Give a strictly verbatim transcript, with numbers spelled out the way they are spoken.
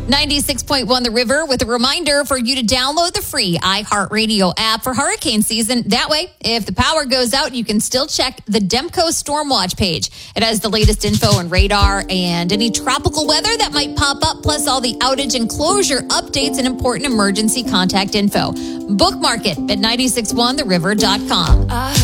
ninety-six point one The River with a reminder for you to download the free iHeartRadio app for hurricane season. That way, if the power goes out, you can still check the Demco Stormwatch page. It has the latest info and radar and any tropical weather that might pop up, plus all the outage and closure updates and important emergency contact info. Bookmark it at nine six one the river dot com.